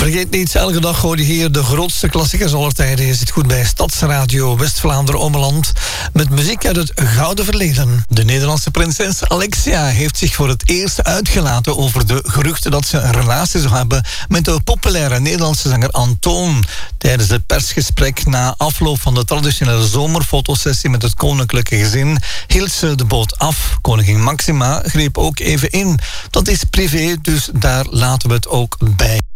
Vergeet niet, elke dag hoor je hier de grootste klassiekers aller tijden. Je zit goed bij Stadsradio West-Vlaanderen-Ommeland met muziek uit het gouden verleden. De Nederlandse prinses Alexia heeft zich voor het eerst uitgelaten over de geruchten dat ze een relatie zou hebben met de populaire Nederlandse zanger Antoon. Tijdens het persgesprek na afloop van de traditionele zomerfotosessie met het koninklijke gezin hield ze de boot af. Koningin Maxima greep ook even in. Dat is privé, dus daar laten we het ook bij.